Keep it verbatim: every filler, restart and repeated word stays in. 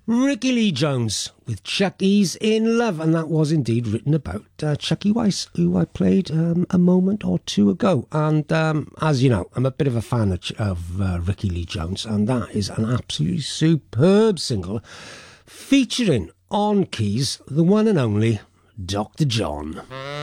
Ricky Lee Jones with Chucky's in Love, and that was indeed written about uh, Chucky Weiss, who I played um, a moment or two ago. And um, as you know, I'm a bit of a fan of, of uh, Ricky Lee Jones, and that is an absolutely superb single featuring on keys the one and only Doctor John.